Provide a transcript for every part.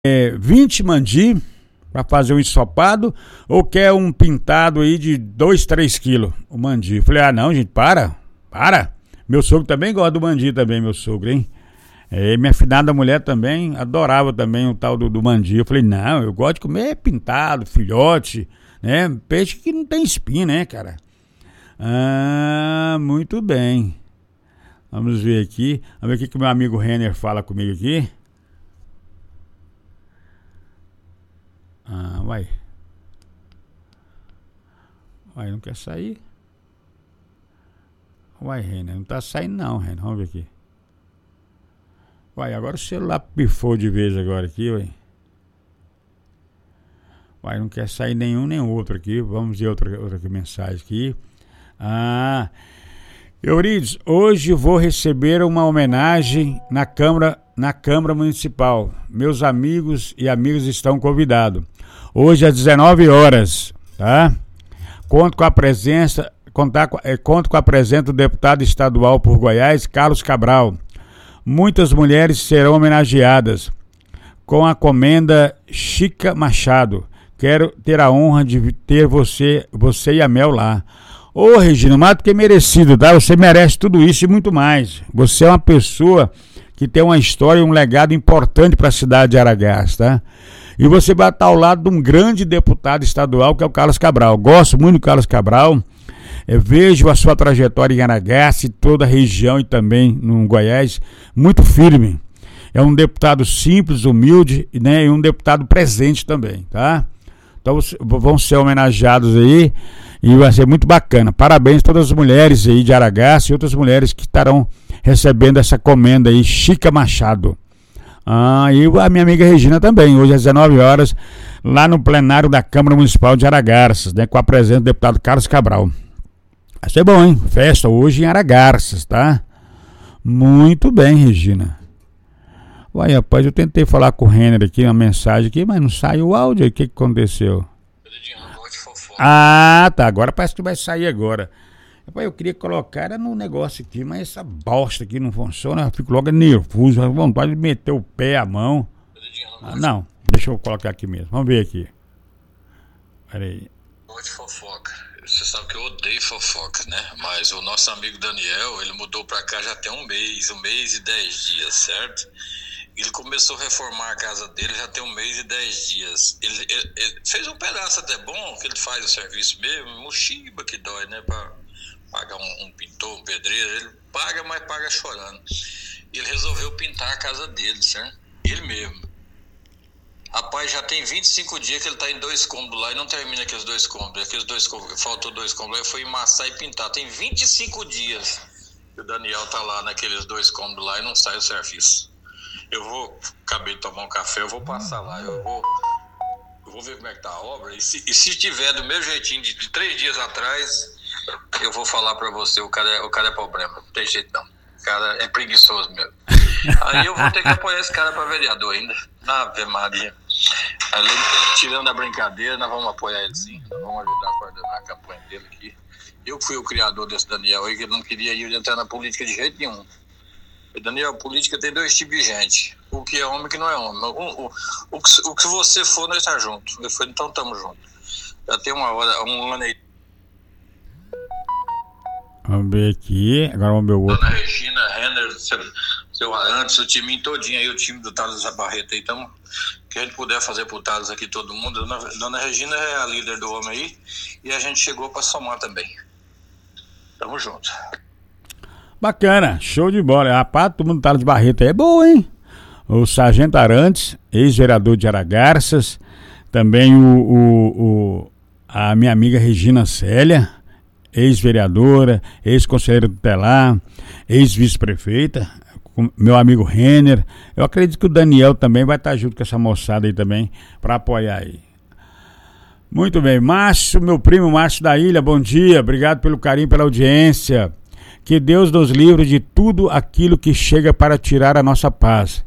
20 mandi para fazer um ensopado, ou quer um pintado aí de 2, 3 quilos, o mandi. Eu falei, não, gente, para. Meu sogro também gosta do mandi também, meu sogro, hein? Minha finada mulher também adorava também o tal do mandi. Eu falei, não, eu gosto de comer pintado, filhote, né? Peixe que não tem espinho, né, cara? Muito bem. Vamos ver aqui. Vamos ver o que meu amigo Renner fala comigo aqui. Vai, não quer sair? Vai, Renner, não tá saindo não, Renner. Vamos ver aqui. Agora o celular pifou de vez agora aqui, não quer sair nenhum nem outro aqui. Vamos ver outra mensagem aqui. Eurides, hoje vou receber uma homenagem na Câmara Municipal. Meus amigos e amigas estão convidados. Hoje às 19 horas, tá? Conto com a presença do deputado estadual por Goiás, Carlos Cabral. Muitas mulheres serão homenageadas com a comenda Chica Machado. Quero ter a honra de ter você e a Mel lá. Ô, Regina, mais do que merecido, tá? Você merece tudo isso e muito mais. Você é uma pessoa que tem uma história e um legado importante para a cidade de Aragás, tá? E você vai estar ao lado de um grande deputado estadual, que é o Carlos Cabral. Gosto muito do Carlos Cabral. Vejo a sua trajetória em Aragás e toda a região e também no Goiás muito firme. É um deputado simples, humilde, né? E um deputado presente também, tá? Então vão ser homenageados aí e vai ser muito bacana. Parabéns a todas as mulheres aí de Aragás e outras mulheres que estarão recebendo essa comenda aí, Chica Machado. E a minha amiga Regina também, hoje às 19 horas, lá no plenário da Câmara Municipal de Aragarças, né, com a presença do deputado Carlos Cabral. Vai ser bom, hein? Festa hoje em Aragarças, tá? Muito bem, Regina. Rapaz, eu tentei falar com o Renner aqui, uma mensagem aqui, mas não saiu o áudio aí. O que aconteceu? Tá, agora parece que vai sair agora. Rapaz, eu queria colocar no negócio aqui, mas essa bosta aqui não funciona, eu fico logo nervoso, vontade de meter o pé, a mão. Não, deixa eu colocar aqui mesmo, vamos ver aqui. Peraí. De fofoca. Você sabe que eu odeio fofoca, né? Mas o nosso amigo Daniel, ele mudou pra cá já tem um mês e 10 dias, certo? Ele começou a reformar a casa dele já tem 1 mês e 10 dias. Ele fez um pedaço até bom, que ele faz o serviço mesmo, mochiba que dói, né? Pra pagar um pintor, um pedreiro, ele paga, mas paga chorando. Ele resolveu pintar a casa dele, certo? Ele mesmo. Rapaz, já tem 25 dias que ele tá em 2 cômodos lá e não termina aqueles 2 cômodos. Faltou 2 cômodos, aí foi emassar e pintar. Tem 25 dias que o Daniel tá lá naqueles 2 cômodos lá e não sai o serviço. Acabei de tomar um café, eu vou passar lá, eu vou ver como é que tá a obra. E se tiver do mesmo jeitinho de 3 dias atrás, eu vou falar pra você, o cara é problema, não tem jeito não. O cara é preguiçoso mesmo. Aí eu vou ter que apoiar esse cara pra vereador ainda. Ave Maria. Tirando a brincadeira, nós vamos apoiar ele sim. Nós vamos ajudar a coordenar a campanha dele aqui. Eu fui o criador desse Daniel aí, que ele não queria ir entrar na política de jeito nenhum. E Daniel, política tem 2 tipos de gente. O que é homem e o que não é homem. O que você for, nós estamos juntos. Eu falei, então estamos juntos. Já tem um ano aí. Vamos ver aqui, agora vamos ver o outro. Dona Regina, Renner, seu Arantes, o time todinho aí, o time do Thales Zabarreta aí, então, que a gente puder fazer pro Thales aqui, todo mundo. Dona Regina é a líder do homem aí, e a gente chegou pra somar também. Tamo junto. Bacana, show de bola. Rapaz, todo mundo Thales Barreto aí é bom, hein? O Sargento Arantes, ex-vereador de Aragarças, também a minha amiga Regina Célia, ex-vereadora, ex-conselheira tutelar, ex-vice-prefeita, meu amigo Renner. Eu acredito que o Daniel também vai estar junto com essa moçada aí também, para apoiar aí. Muito bem, Márcio, meu primo Márcio da Ilha, bom dia, obrigado pelo carinho, pela audiência. Que Deus nos livre de tudo aquilo que chega para tirar a nossa paz,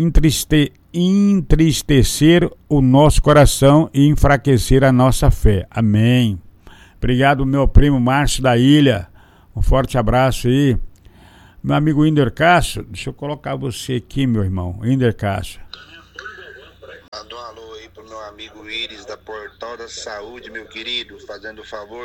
entristecer o nosso coração e enfraquecer a nossa fé. Amém. Obrigado, meu primo Márcio da Ilha. Um forte abraço aí. Meu amigo Inder Castro, deixa eu colocar você aqui, meu irmão. Inder Castro. Manda um alô aí pro meu amigo Iris da Portal da Saúde, meu querido, fazendo o favor.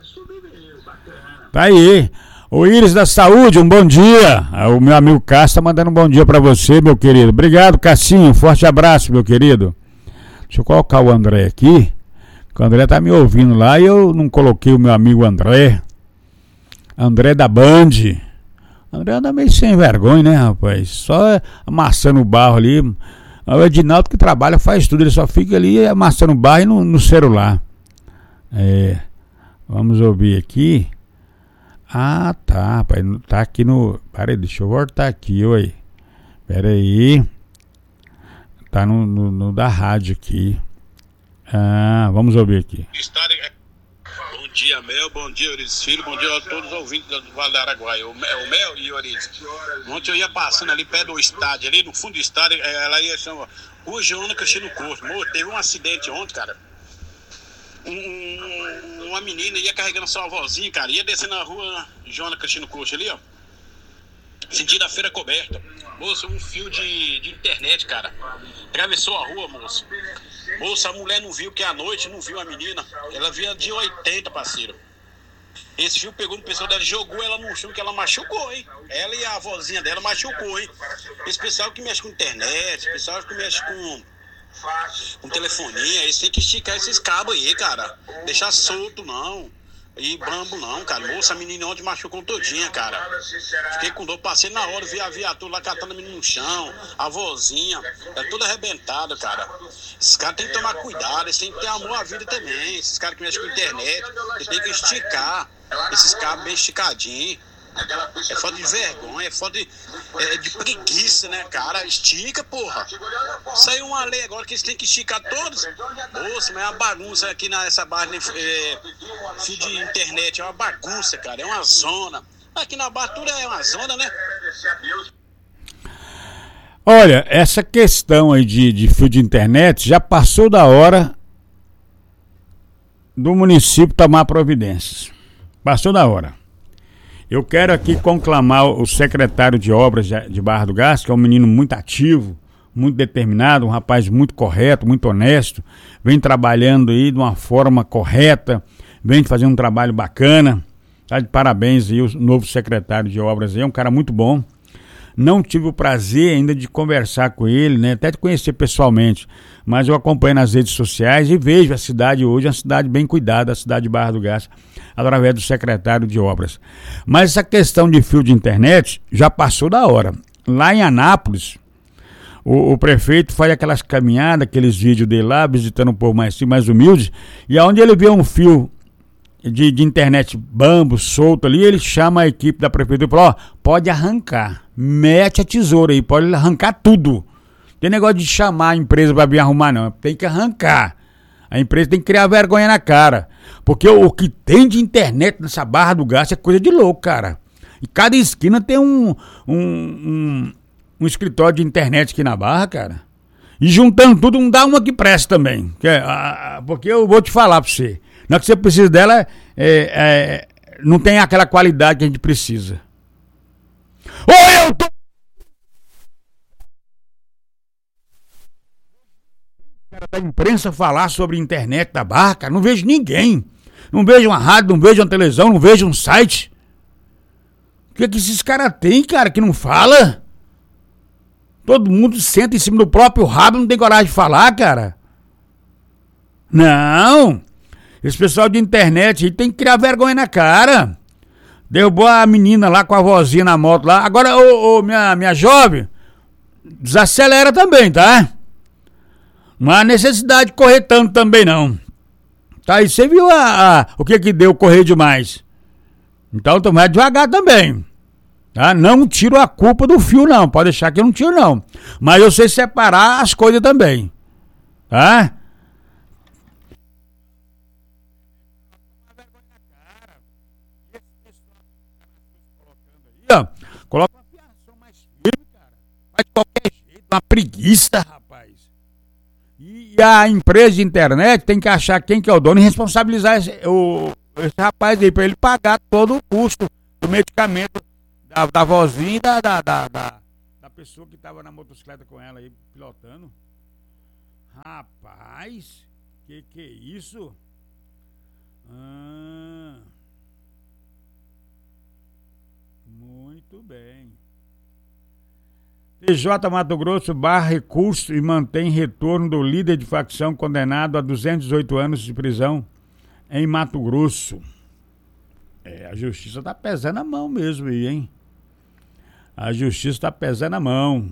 Tá aí. O Iris da Saúde, um bom dia. O meu amigo Cássio tá mandando um bom dia pra você, meu querido. Obrigado, Cassinho. Forte abraço, meu querido. Deixa eu colocar o André aqui. O André tá me ouvindo lá e eu não coloquei o meu amigo André. André da Band. André anda meio sem vergonha, né, rapaz? Só amassando o barro ali. O Edinaldo que trabalha faz tudo. Ele só fica ali amassando o barro e no celular. Vamos ouvir aqui. Ah, tá, rapaz. Tá aqui no... Peraí, deixa eu voltar aqui, oi. Peraí. Tá no da rádio aqui. Vamos ouvir aqui. Bom dia, Mel. Bom dia, Euridice Filho. Bom dia a todos os ouvintes do Vale do Araguaia. O Mel e o Euridice. Ontem eu ia passando ali perto do estádio, ali no fundo do estádio, ela ia chamar Rua Joana Cristino Costa. Teve um acidente ontem, cara. Uma menina ia carregando sua avózinha, cara. Ia descendo na rua Joana Cristino Costa ali, ó. Sentido a feira coberta. Moço, um fio de internet, cara. Atravessou a rua, moço. Moço, a mulher não viu, que à noite não viu a menina. Ela via de 80, parceiro. Esse fio pegou no pessoal dela, jogou ela no chão, que ela machucou, hein? Ela e a avózinha dela machucou, hein? Esse pessoal que mexe com internet, esse pessoal que mexe com telefonia, eles têm que esticar esses cabos aí, cara. Deixar solto, não. E bambo não, cara. Moça, a menina ontem machucou todinha, cara. Fiquei com dor, passei na hora, vi a viatura lá catando a menina no chão, a vozinha, tá tudo arrebentado, cara. Esses caras tem que tomar cuidado, eles têm que ter amor à vida também. Esses caras que mexem com internet, eles têm que esticar esses cabos bem esticadinhos. É falta de vergonha, é falta de preguiça, né, cara? Estica, porra. Saiu uma lei agora que eles têm que esticar todos. Moça, mas é uma bagunça aqui nessa barra, fio de internet. É uma bagunça, cara. É uma zona. Aqui na barra tudo é uma zona, né? Olha, essa questão aí de fio de internet já passou da hora do município tomar providências. Passou da hora. Eu quero aqui conclamar o secretário de obras de Barra do Garça, que é um menino muito ativo, muito determinado, um rapaz muito correto, muito honesto, vem trabalhando aí de uma forma correta, vem fazendo um trabalho bacana. Tá de parabéns aí o novo secretário de obras aí, é um cara muito bom. Não tive o prazer ainda de conversar com ele, né? Até de conhecer pessoalmente, mas eu acompanho nas redes sociais e vejo a cidade hoje, uma cidade bem cuidada, a cidade de Barra do Garça, através do secretário de obras. Mas essa questão de fio de internet já passou da hora. Lá em Anápolis, o prefeito faz aquelas caminhadas, aqueles vídeos dele lá, visitando um povo mais humilde, e aonde ele vê um fio de internet bambo, solto ali, ele chama a equipe da prefeitura e fala, ó, pode arrancar, mete a tesoura aí, pode arrancar tudo. Tem negócio de chamar a empresa para vir arrumar, não, tem que arrancar. A empresa tem que criar vergonha na cara, porque o que tem de internet nessa Barra do Garça é coisa de louco, cara. E cada esquina tem um escritório de internet aqui na Barra, cara. E juntando tudo, não dá uma que presta também. Porque eu vou te falar pra você, na hora que você precisa dela, não tem aquela qualidade que a gente precisa. Ou eu tô... cara da imprensa falar sobre a internet da Barra, cara, não vejo ninguém. Não vejo uma rádio, não vejo uma televisão, não vejo um site. O que esses caras têm, cara, que não fala? Todo mundo senta em cima do próprio rabo e não tem coragem de falar, cara. Não. Esse pessoal de internet aí tem que criar vergonha na cara. Derrubou a menina lá com a vozinha na moto lá. Agora, minha jovem, desacelera também, tá? Não há necessidade de correr tanto também, não. Tá aí, você viu o que deu correr demais. Então, vai devagar também. Tá? Não tiro a culpa do fio, não. Pode deixar que eu não tiro, não. Mas eu sei separar as coisas também. Tá? Coloca uma fiação mais firme, cara. Faz de qualquer jeito, uma preguiça, rapaz. E a empresa de internet tem que achar quem que é o dono e responsabilizar esse rapaz aí, pra ele pagar todo o custo do medicamento da vozinha e da pessoa que tava na motocicleta com ela aí, pilotando. Rapaz. Rapaz, que é isso? Muito bem. TJ Mato Grosso barra recurso e mantém retorno do líder de facção condenado a 218 anos de prisão em Mato Grosso. A justiça tá pesando a mão mesmo aí, hein? A justiça tá pesando a mão.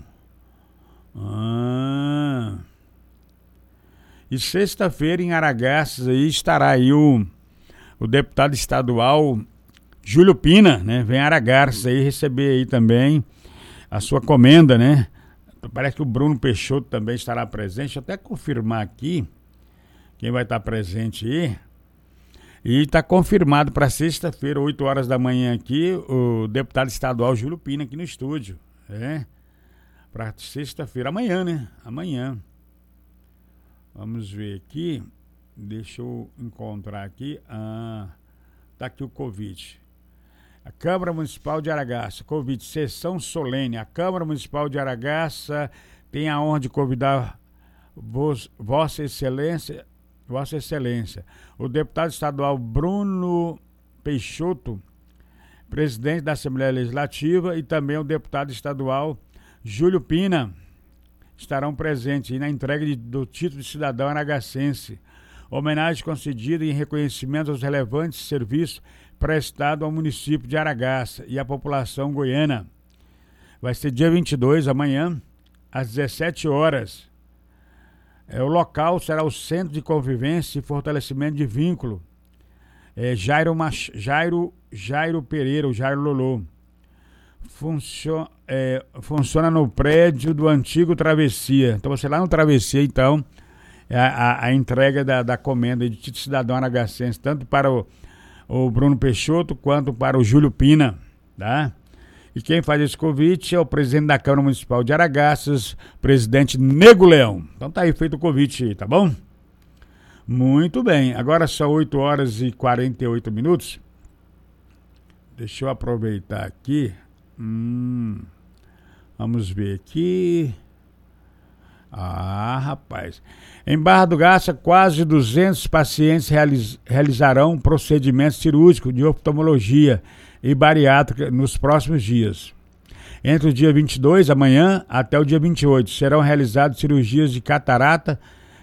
E sexta-feira em Aragarças aí estará aí o deputado estadual Júlio Pina, né? Vem a Aragarças aí receber aí também a sua comenda, né? Parece que o Bruno Peixoto também estará presente. Deixa eu até confirmar aqui quem vai estar presente aí. E está confirmado para sexta-feira, 8 horas da manhã aqui, o deputado estadual Júlio Pina aqui no estúdio. Para sexta-feira, amanhã, né? Amanhã. Vamos ver aqui. Deixa eu encontrar aqui. Tá aqui o convite. A Câmara Municipal de Aragarça, convite, sessão solene. A Câmara Municipal de Aragarça tem a honra de convidar Vossa Excelência, o deputado estadual Bruno Peixoto, presidente da Assembleia Legislativa, e também o deputado estadual Júlio Pina, estarão presentes na entrega do título de cidadão aragarcense. Homenagem concedida em reconhecimento aos relevantes serviços prestado ao município de Aragarça e à população goiana. Vai ser dia 22, amanhã, às 17 horas. O local será o Centro de Convivência e Fortalecimento de Vínculo. Jairo Pereira, o Jairo Lolô. Funciona no prédio do antigo Travessia. Então você lá no Travessia, então, a entrega da comenda de título cidadão aragarcense, tanto para o Bruno Peixoto quanto para o Júlio Pina, tá? E quem faz esse convite é o presidente da Câmara Municipal de Aragarças, presidente Nego Leão. Então tá aí feito o convite aí, tá bom? Muito bem, agora são 8 horas e 48 minutos. Deixa eu aproveitar aqui. Vamos ver aqui. Rapaz. Em Barra do Garça, quase 200 pacientes realizarão procedimentos cirúrgicos de oftalmologia e bariátrica nos próximos dias. Entre o dia 22, amanhã, até o dia 28, serão realizadas cirurgias de catarata,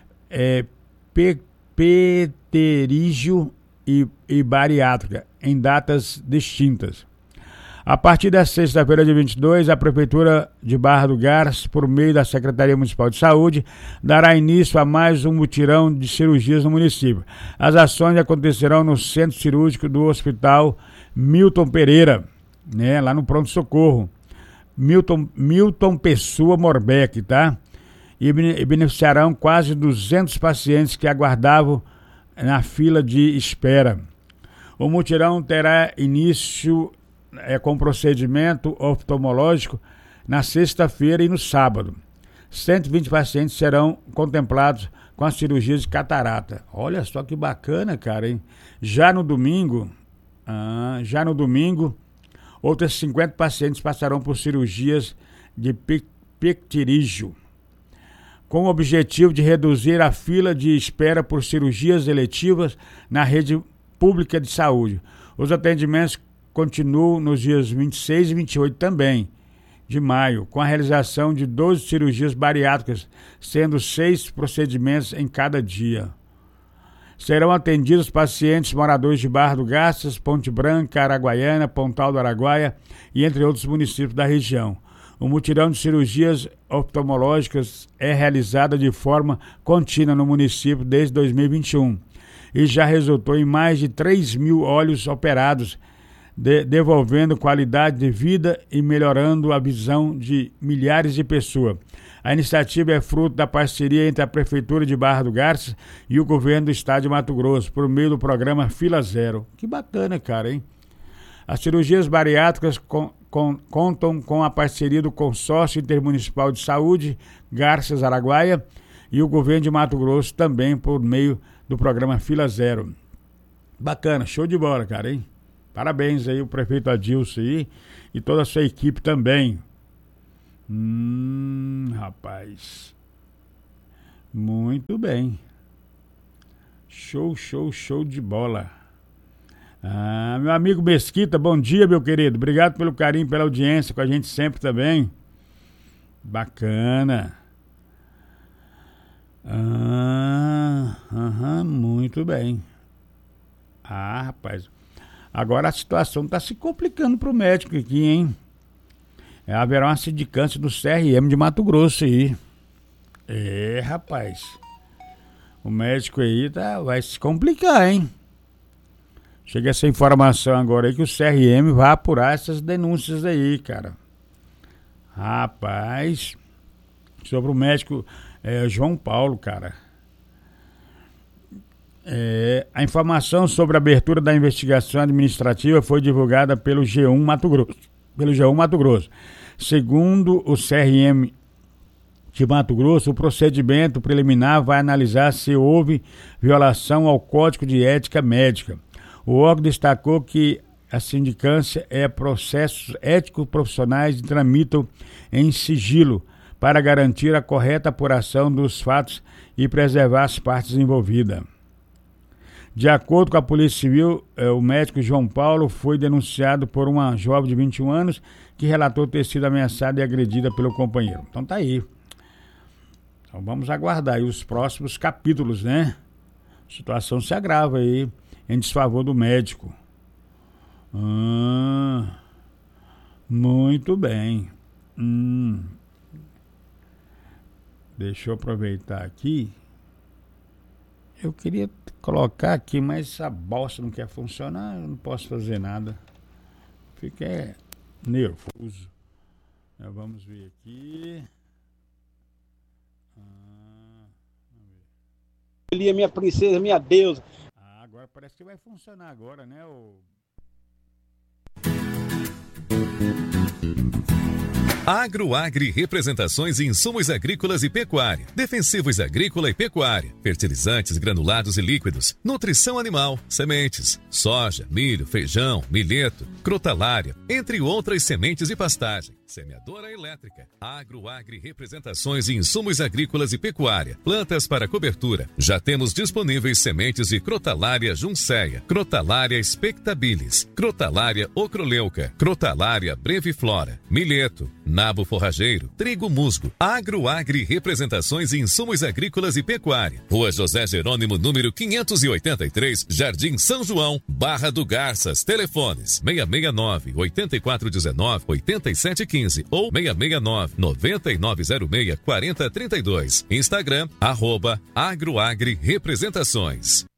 pterígio e bariátrica, em datas distintas. A partir da sexta-feira, dia 22, a Prefeitura de Barra do Garça, por meio da Secretaria Municipal de Saúde, dará início a mais um mutirão de cirurgias no município. As ações acontecerão no Centro Cirúrgico do Hospital Milton Pereira, né, lá no Pronto-Socorro. Milton Pessoa Morbeck, tá? E beneficiarão quase 200 pacientes que aguardavam na fila de espera. O mutirão terá início com procedimento oftalmológico na sexta-feira e no sábado. 120 pacientes serão contemplados com as cirurgias de catarata. Olha só que bacana, cara, hein? Já no domingo, outras 50 pacientes passarão por cirurgias de pterígio, com o objetivo de reduzir a fila de espera por cirurgias eletivas na rede pública de saúde. Os atendimentos continuam nos dias 26 e 28 também de maio, com a realização de 12 cirurgias bariátricas, sendo 6 procedimentos em cada dia. Serão atendidos pacientes moradores de Barra do Garças, Ponte Branca, Araguaiana, Pontal do Araguaia e entre outros municípios da região. O mutirão de cirurgias oftalmológicas é realizado de forma contínua no município desde 2021 e já resultou em mais de 3 mil olhos operados, devolvendo qualidade de vida e melhorando a visão de milhares de pessoas. A iniciativa é fruto da parceria entre a Prefeitura de Barra do Garça e o Governo do Estado de Mato Grosso, por meio do programa Fila Zero. Que bacana, cara, hein? As cirurgias bariátricas contam com a parceria do Consórcio Intermunicipal de Saúde, Garças Araguaia, e o Governo de Mato Grosso também por meio do programa Fila Zero. Bacana, show de bola, cara, hein? Parabéns aí o prefeito Adilson aí e toda a sua equipe também. Rapaz. Muito bem. Show de bola. Meu amigo Mesquita, bom dia, meu querido. Obrigado pelo carinho, pela audiência com a gente sempre também. Bacana. Muito bem. Rapaz. Agora a situação está se complicando pro médico aqui, hein? Haverá uma sindicância do CRM de Mato Grosso aí. Rapaz. O médico aí vai se complicar, hein? Chega essa informação agora aí que o CRM vai apurar essas denúncias aí, cara. Rapaz. Sobre o médico João Paulo, cara. A informação sobre a abertura da investigação administrativa foi divulgada pelo G1 Mato Grosso. Segundo o CRM de Mato Grosso, o procedimento preliminar vai analisar se houve violação ao Código de Ética Médica. O órgão destacou que a sindicância processos éticos profissionais tramitam em sigilo para garantir a correta apuração dos fatos e preservar as partes envolvidas. De acordo com a Polícia Civil, o médico João Paulo foi denunciado por uma jovem de 21 anos que relatou ter sido ameaçada e agredida pelo companheiro. Então tá aí. Então vamos aguardar aí os próximos capítulos, né? A situação se agrava aí em desfavor do médico. Muito bem. Deixa eu aproveitar aqui. Eu queria colocar aqui, mas essa bosta não quer funcionar, eu não posso fazer nada. Fiquei nervoso. Vamos ver aqui. Ele é minha princesa, minha deusa. Agora parece que vai funcionar agora, né? Agroagri Representações e Insumos Agrícolas e Pecuária, Defensivos Agrícola e Pecuária, Fertilizantes granulados e líquidos, Nutrição Animal, Sementes, Soja, Milho, Feijão, Milheto, Crotalária, entre outras sementes e pastagem. Semeadora elétrica. Agroagri Representações e Insumos Agrícolas e Pecuária, plantas para cobertura. Já temos disponíveis sementes de Crotalária Junceia, Crotalária Spectabilis, Crotalária Ocroleuca, Crotalária Breviflora, Milheto, Nabo Forrageiro, Trigo Musgo. Agroagri Representações e Insumos Agrícolas e Pecuária. Rua José Jerônimo, número 583, Jardim São João, Barra do Garças. Telefones 669-8419-8715 ou 669-9906-4032. Instagram, @Agroagri Representações.